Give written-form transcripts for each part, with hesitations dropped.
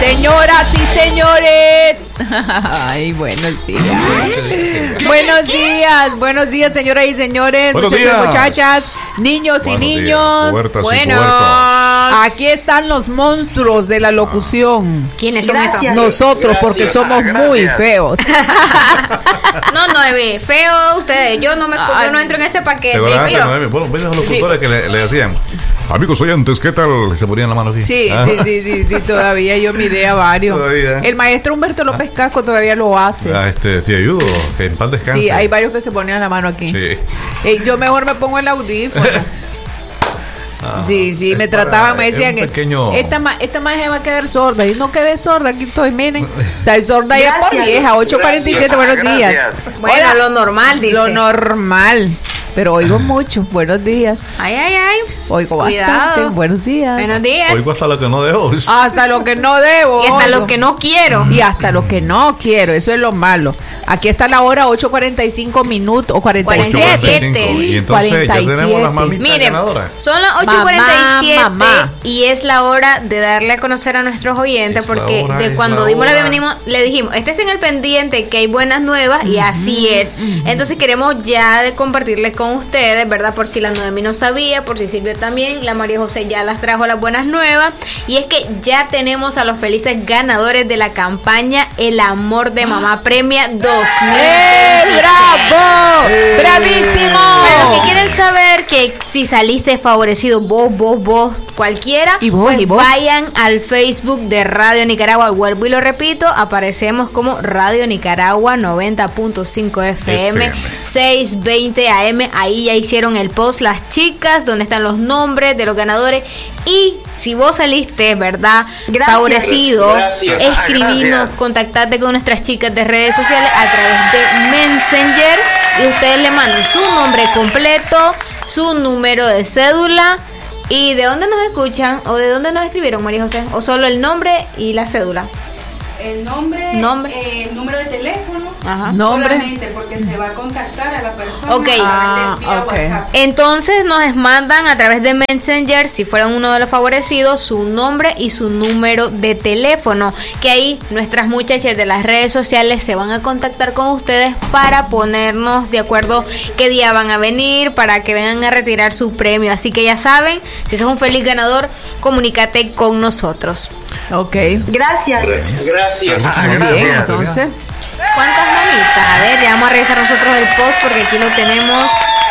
Señoras y señores. Ay, buenos días. Buenos días, señoras y señores. Buenos muchachos, días. muchachas, niños y niños. Bueno, aquí están los monstruos de la locución. ¿Quiénes son esos? Nosotros, porque somos muy feos. No, feo ustedes. Yo no entro en ese paquete. Bueno, ven los locutores que le decían, amigos oyentes, ¿qué tal? Se ponían la mano así. Sí, todavía yo miré a varios. Todavía. El maestro Humberto López Casco todavía lo hace. Te ayudo, que en paz descanse. Sí, hay varios que se ponían la mano aquí. Sí. Yo mejor me pongo el audífono. Sí, me trataban, me decían que esta más se va a quedar sorda. Y no quedé sorda, aquí estoy, miren. Está sorda ya por vieja, 8:47, buenos días. Bueno, Hola. lo normal, dice. Lo normal. Pero oigo mucho. Buenos días. Ay. Oigo Cuidado. bastante. Buenos días. Buenos días. Oigo hasta lo que no debo. Hasta lo que no debo. Y hasta oigo. lo que no quiero. Y hasta lo que no quiero. Eso es lo malo. Aquí está la hora 8:45 minutos. O 47. Y entonces 47. ya tenemos las mamitas Miren, ganadoras. son las 8:47 Mamá. y es la hora de darle a conocer a nuestros oyentes, Es la porque hora, de es cuando la dimos la hora. bienvenida le dijimos, estés en el pendiente que hay buenas nuevas, y así es. Entonces queremos ya de compartirles con ustedes, ¿verdad? Por si la Noemí no sabía, por si Silvia también, la María José ya las trajo las buenas nuevas, y es que ya tenemos a los felices ganadores de la campaña El Amor de Mamá Premia 2020. ¡Bravo! ¡Bravísimo! Para los que quieren saber que si saliste favorecido vos, cualquiera, ¿Y vos, pues y vos? vayan al Facebook de Radio Nicaragua. Vuelvo y lo repito, aparecemos como Radio Nicaragua 90.5 FM, 620 AM. Ahí ya hicieron el post las chicas, donde están los nombres de los ganadores. Y si vos saliste, ¿verdad? Favorecido, escribinos, contactate con nuestras chicas de redes sociales a través de Messenger, y ustedes le mandan su nombre completo, su número de cédula y de dónde nos escuchan o de dónde nos escribieron, María José, o solo el nombre y la cédula. El nombre. El número de teléfono. Ajá. Nombre. Solamente porque se va a contactar a la persona. Ok. Vía Ok. WhatsApp. Entonces nos mandan a través de Messenger, si fueran uno de los favorecidos, su nombre y su número de teléfono, que ahí nuestras muchachas de las redes sociales se van a contactar con ustedes para ponernos de acuerdo qué día van a venir, para que vengan a retirar su premio. Así que ya saben, si sos un feliz ganador, comunícate con nosotros. Ok. Gracias. Muy bien, entonces. ¿Cuántas mamitas? A ver, ya vamos a revisar nosotros el post, porque aquí lo tenemos.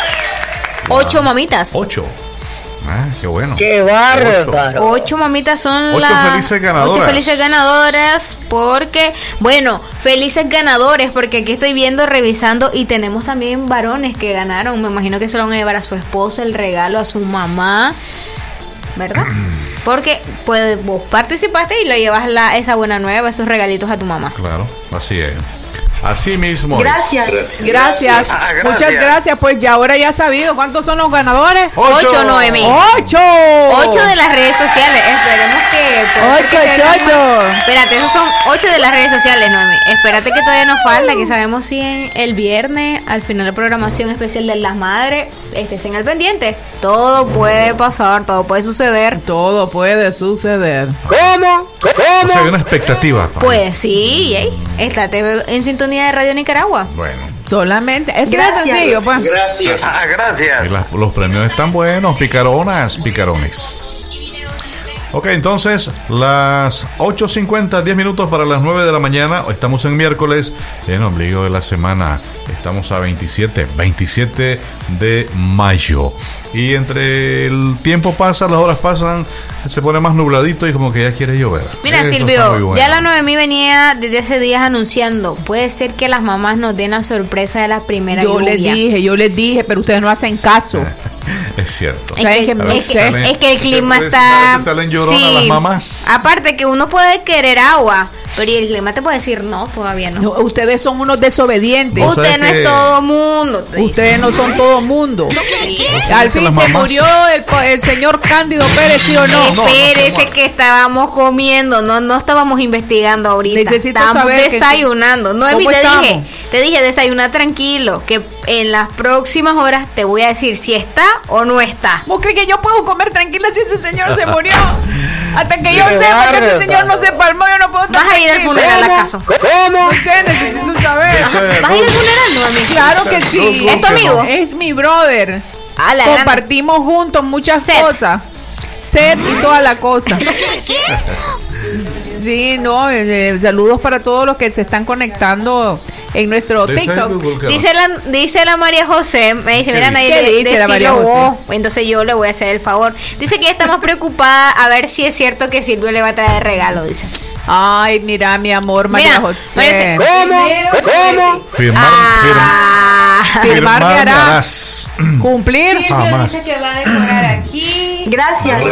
8 mamitas. 8. Qué bueno. ¡Qué bárbaro! 8 mamitas son 8 las felices ganadoras. 8 felices ganadoras, porque, bueno, felices ganadores, porque aquí estoy viendo, revisando, y tenemos también varones que ganaron. Me imagino que se lo van a llevar a su esposa el regalo, a su mamá, ¿verdad? Porque pues vos participaste y le llevas esa buena nueva, esos regalitos a tu mamá. Claro, así es. Así mismo Gracias. Gracias. Muchas gracias. Pues ya ahora ya sabido cuántos son los ganadores. 8, Noemí. 8. 8 de las redes sociales. Esperemos que... 8. Espérate, esos son 8 de las redes sociales, Noemí. Espérate que todavía nos falta, que sabemos si en el viernes, al final de la programación especial de las madres, estén al pendiente. Todo puede pasar, todo puede suceder. Todo puede suceder. ¿Cómo? O sea, hay una expectativa. Pues sí, estate en sintonía de Radio Nicaragua. Bueno. Solamente. Es que es Gracias. sencillo, pues. Gracias. Y los premios están buenos, picarones. Ok, entonces, las 8:50, 10 minutos para las 9 de la mañana. Estamos en miércoles, en ombligo de la semana. Estamos a 27 de mayo. Y entre el tiempo pasa, las horas pasan, se pone más nubladito y como que ya quiere llover. Mira, Eso está Silvio, muy bueno. ya la Noemí venía desde hace días anunciando. Puede ser que las mamás nos den la sorpresa de la primera Yo les dije, pero ustedes no hacen caso. Es cierto. Es ¿Saben que, qué? A ver, es que- salen- es que el clima siempre está... salen lloronas las mamás. Aparte que uno puede querer agua, pero el clima te puede decir no, todavía no. No, ustedes son unos desobedientes. Vos Usted sabés no es que- todo mundo. te dice. Ustedes no son todo mundo. Al que fin las se mamás- murió el señor Cándido Pérez, ¿sí o no? Espérese que estábamos comiendo, no estábamos investigando ahorita. Necesito Estábamos saber que- desayunando. No, ¿Cómo estamos? te dije, desayuna tranquilo, que en las próximas horas te voy a decir si está o no está. ¿Vos crees que yo puedo comer tranquila si ese señor se murió? Hasta que yo sepa que ese señor no se palmó, yo no puedo estar. ¿Vas a ir al funeral acaso? ¿Cómo? No sé, necesito saber. ¿Vas a ir al funeral, no, amigo? Claro que sí. ¿Es tu amigo? Es mi brother. Ah, la compartimos juntos muchas cosas. Set y toda la cosa. Sí, no, saludos para todos los que se están conectando en nuestro TikTok. Dice la María José, me dice, mira, nadie dice la María José? Entonces yo le voy a hacer el favor. Dice que ella está más preocupada a ver si es cierto que Silvio le va a traer regalo, dice. Ay, mira, mi amor, María José. ¿Cómo? Firmar que harás. Cumplir. Silvio dice que va a decorar aquí. Gracias.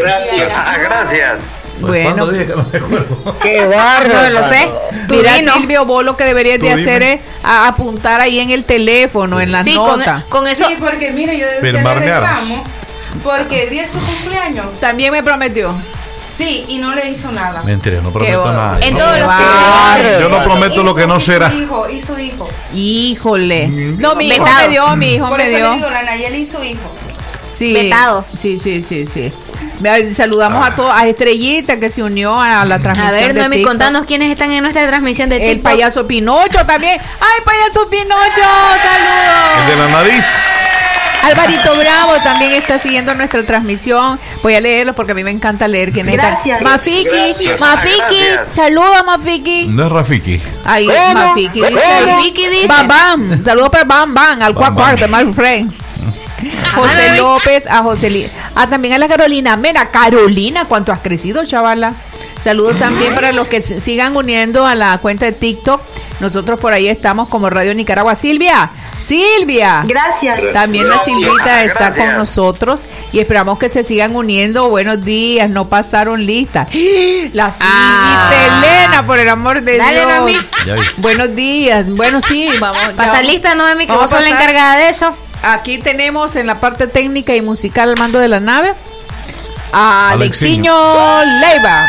Bueno, qué barro. No lo sé. Mira, Silvio, vos lo que deberías de hacer es apuntar ahí en el teléfono, en las notas. Con eso. Sí, porque mira, yo le reclamo porque el día de su cumpleaños también me prometió. Sí, y no le hizo nada. Mentira, no prometo nada. En todos los Yo no prometo lo que no será. Y su hijo. Híjole. No, mi hijo me dio, mi hijo Por me eso dio. le digo, la Nayeli y su hijo. Sí. Vetado. Sí. Saludamos a todos, a Estrellita que se unió a la transmisión. A ver, de Noemi, TikTok. contanos quiénes están en nuestra transmisión de TikTok. El payaso Pinocho también. ¡Ay, payaso Pinocho! ¡Saludos! El de la nariz. Alvarito Bravo también está siguiendo nuestra transmisión. Voy a leerlo porque a mí me encanta leer quién es. Mafiki, saluda Mafiki. No es Rafiki. Ahí, Mafiki dice. Bam Bam, saludos para Bam Bam, al cuarto, my friend. José López, a José también a la Carolina. Mira, Carolina, ¿cuánto has crecido, chavala? Saludos también para los que sigan uniendo a la cuenta de TikTok. Nosotros por ahí estamos como Radio Nicaragua. Silvia. Gracias. También la Silvita está con nosotros y esperamos que se sigan uniendo. Buenos días, no pasaron lista. La Silvita Elena, por el amor de Dios. Mami. Buenos días. Bueno, sí, vamos. Pasa lista, Noemi, que vos sos la encargada de eso. Aquí tenemos en la parte técnica y musical al mando de la nave a Alexiño Leiva.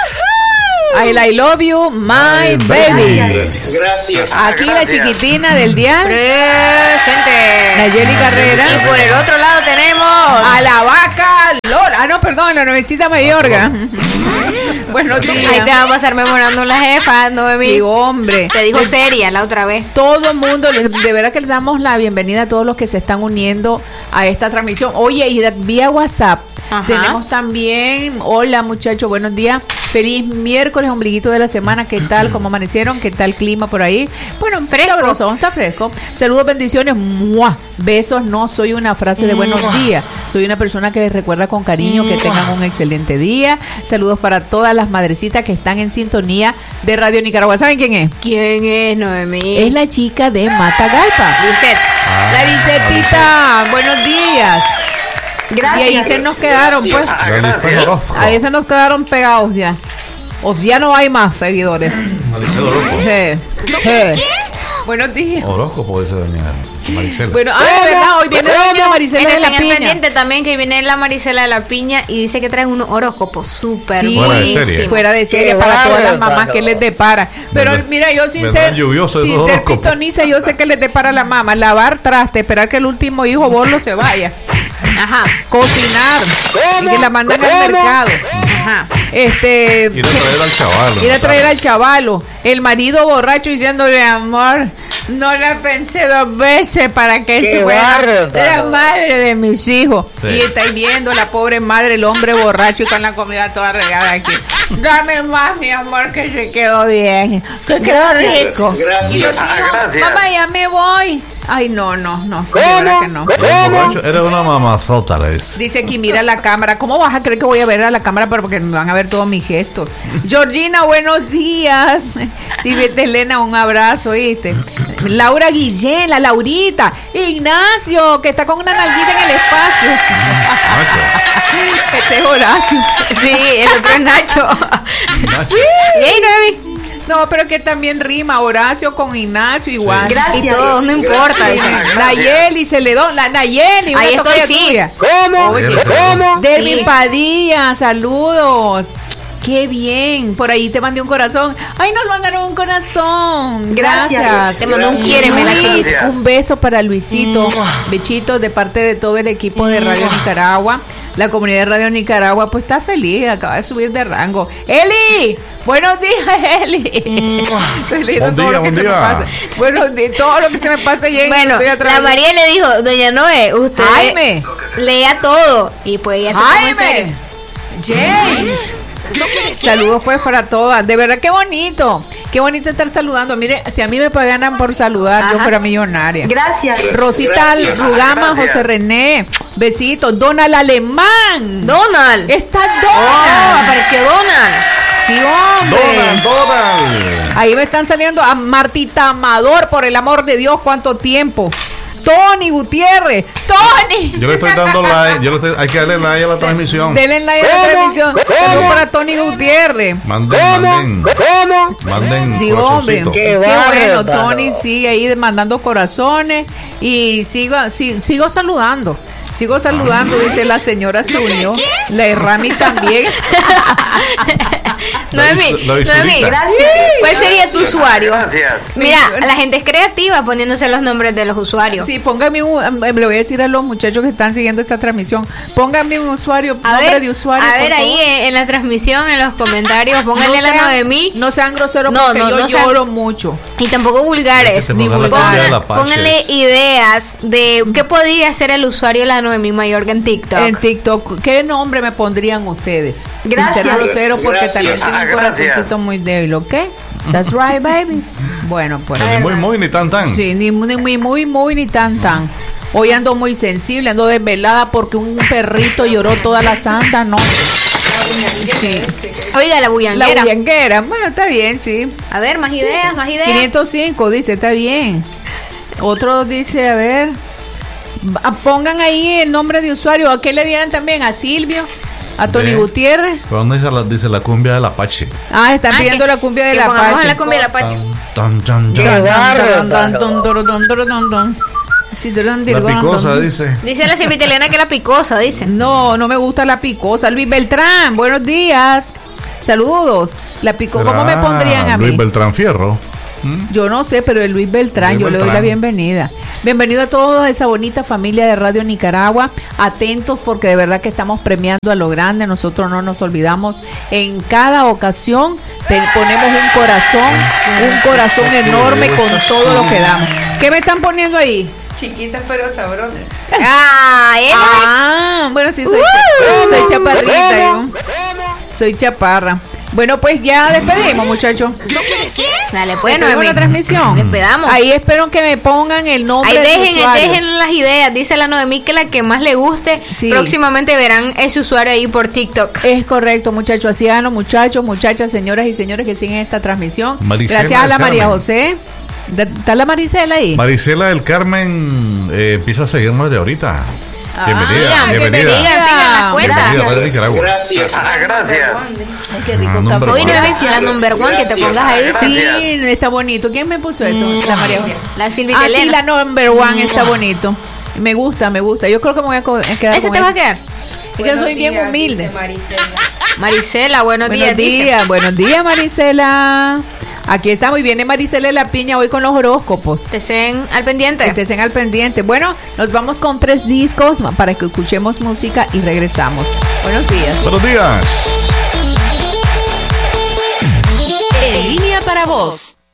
I love you, my baby. Gracias. Aquí la chiquitina del dial. Presente. Nayeli Carrera. Y por el otro lado tenemos a la vaca Lola. No, perdón, la nuevecita Mayorga. Buenos días. Ahí te va a pasar memorando la jefa, Noemi. Sí, hombre. Te dijo seria la otra vez. Todo el mundo, de verdad que le damos la bienvenida a todos los que se están uniendo a esta transmisión. Oye, y vía WhatsApp. Tenemos también, hola muchachos, buenos días, feliz miércoles, ombliguito de la semana, ¿qué tal? ¿Cómo amanecieron? ¿Qué tal clima por ahí? Bueno, fresco, está fresco. Saludos, bendiciones, ¡mua! Besos, no soy una frase de buenos días, soy una persona que les recuerda con cariño que tengan un excelente día. Saludos para todas las madrecitas que están en sintonía de Radio Nicaragua. ¿Saben quién es? ¿Quién es, Noemi? Es la chica de Matagalpa. Lisette. La Lisetita, buenos días. Gracias. Y ahí se nos quedaron, pues. Ahí se nos quedaron pegados ya. O ya no hay más seguidores. Buenos días. Horóscopo dice doña Maricela. Bueno, verdad, hoy viene doña Maricela de la Piña. Pendiente también que viene la Maricela de la Piña y dice que trae unos horóscopos súper buenísimos. Fuera de serie para todas las mamás que les depara. Pero mira, yo sin ser pitoniza, yo sé que les depara a la mamá. Lavar traste, esperar que el último hijo borlo se vaya. Cocinar. Y que la mandan al mercado. Ir a traer al chavalo. El marido borracho diciéndole, amor, no la pensé 2 veces para que se fuera la madre de mis hijos. Y estáis viendo la pobre madre, el hombre borracho y con la comida toda regada aquí. Dame más, mi amor, que se quedó bien, que quedó rico. Y los hijos, mamá, ya me voy. Ay, no. ¿Cómo? Era una mamazota, le dice. Dice aquí, mira la cámara. ¿Cómo vas a creer que voy a ver a la cámara? Pero porque me van a ver todos mis gestos. Georgina, buenos días. Silvia Elena, un abrazo, ¿viste? Laura Guillén, la Laurita. Ignacio, que está con una nalguita en el espacio. Ese es Horacio. Sí, el otro es Nacho. No, pero que también rima Horacio con Ignacio igual. Gracias. Y todos, no importa. Nayeli Celedón, la Nayeli. Ahí estoy, sí. Tuya. ¿Cómo? Derby Padilla, saludos. Qué bien, por ahí te mandé un corazón. Ay, nos mandaron un corazón. Gracias. Te mandó un quiéreme. Luis, un beso para Luisito. Besitos de parte de todo el equipo de Radio Nicaragua. La comunidad de Radio Nicaragua pues está feliz, acaba de subir de rango. ¡Eli! Buenos días, Eli. Estoy leyendo todo lo que se me pasa. Buenos días, todo lo que se me pasa. Bueno, la María le dijo, doña Noé, usted lea todo. Y pues ella se tomó en serio. James. Saludos pues para todas. De verdad, qué bonito estar saludando. Mire, si a mí me pagaran por saludar, yo fuera millonaria. Gracias. Rosita Rugama, José René, besitos. Donald Alemán. Donald. Está Donald. Apareció Donald. Sí, hombre. Donald. Ahí me están saliendo a Martita Amador, por el amor de Dios, ¿cuánto tiempo? Tony Gutiérrez. Tony. Yo le estoy dando like. Hay que darle like a la transmisión. Denle like a la transmisión. Saludos para Tony Gutiérrez. Manden. Sí, hombre. Qué bueno. Tony sigue ahí mandando corazones. Y sigo saludando. Dice la señora se unió. La Rami también. Noemí, Gracias. ¿cuál sería tu usuario? Gracias. Mira, la gente es creativa poniéndose los nombres de los usuarios. Sí, póngame le voy a decir a los muchachos que están siguiendo esta transmisión, póngame un usuario, nombre de usuario. A ver, ahí en la transmisión, en los comentarios, pónganle la Noemí. No sean groseros porque yo lloro mucho. Y tampoco vulgares. Pónganle ideas de qué podría ser el usuario de la Noemí Mayorga en TikTok. En TikTok, ¿qué nombre me pondrían ustedes? Gracias. Sin ser grosero porque también tiene un Gracias. corazoncito muy débil, ¿ok? That's right, baby. Bueno, pues. Ni muy, ni tan. Sí, ni muy, ni tan. Hoy ando muy sensible, ando desvelada porque un perrito lloró toda la santa noche. Sí. Oiga, la bullanguera. Bueno, está bien, sí. A ver, más ideas. 505 dice, está bien. Otro dice, a ver, pongan ahí el nombre de usuario. ¿A qué le dieran también? ¿A Silvio? ¿A Tony Gutiérrez? ¿Pero dónde dice la cumbia del Apache? Están pidiendo la cumbia del Apache. Pongamos la cumbia del Apache. La picosa dice. Dice la Silvita Elena que la picosa, dice. No me gusta la picosa. Luis Beltrán, buenos días. Saludos. La picosa, ¿cómo me pondrían a mí? Luis Beltrán Fierro. Yo no sé, pero el Luis Beltrán, yo le doy la bienvenida. Bienvenido a toda esa bonita familia de Radio Nicaragua. Atentos porque de verdad que estamos premiando a lo grande. Nosotros no nos olvidamos. En cada ocasión ponemos un corazón enorme con todo lo que damos. ¿Qué me están poniendo ahí? Chiquitas pero sabrosas. Bueno, sí, soy chaparrita. Yo. Soy chaparra. Bueno, pues ya despedimos, muchachos. Dale, pues, la transmisión. Despedamos. Ahí espero que me pongan el nombre. Ahí dejen las ideas. Dice la Noemí que la que más le guste. Sí. Próximamente verán ese usuario ahí por TikTok. Es correcto, muchachos. Así hagan los muchachos, muchachas, señoras y señores que siguen esta transmisión. Maricela Gracias a la Carmen. María José. ¿Está la Maricela ahí? Maricela del Carmen empieza a seguirnos de ahorita. Bienvenida. Sigan las cuentas. Gracias. Ay, qué rico café. Hoy no es la number one que te pongas ahí. Sí, está bonito. ¿Quién me puso eso? La María José. La Silvita Elena. Sí, la number one está bonito. Me gusta. Yo creo que me voy a quedar ¿Ese con te va a quedar? Es que yo soy bien humilde. Marisela, buenos días. Buenos días, Marisela. Aquí estamos y viene Maricela de la Piña hoy con los horóscopos. Estén al pendiente. Bueno, nos vamos con 3 discos para que escuchemos música y regresamos. Buenos días. Buenos días. En línea para vos.